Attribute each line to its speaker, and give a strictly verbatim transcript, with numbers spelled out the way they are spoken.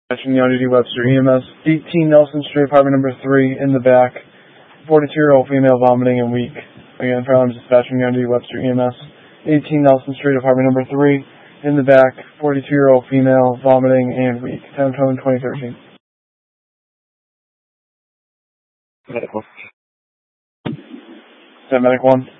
Speaker 1: Dispatching the on-duty Webster E M S. eighteen Nelson Street, apartment number three, in the back. forty-two-year-old female vomiting and weak. Again, Fairlines Dispatching the on-duty Webster E M S. eighteen Nelson Street, apartment number three, in the back. forty-two-year-old female vomiting and weak. ten ten twenty thirteen.
Speaker 2: Medical.
Speaker 1: Is that Medic one?